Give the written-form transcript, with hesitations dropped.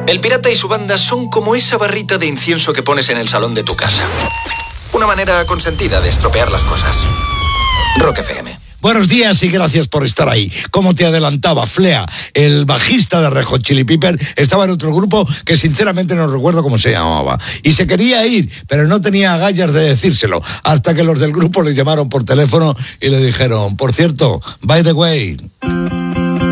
El pirata y su banda son como esa barrita de incienso que pones en el salón de tu casa. Una manera consentida de estropear las cosas. Rock FM. Buenos días y gracias por estar ahí. Como te adelantaba, Flea, el bajista de Red Hot Chili Peppers, estaba en otro grupo que sinceramente no recuerdo cómo se llamaba. Y se quería ir, pero no tenía agallas de decírselo, hasta que los del grupo le llamaron por teléfono y le dijeron, por cierto, by the way...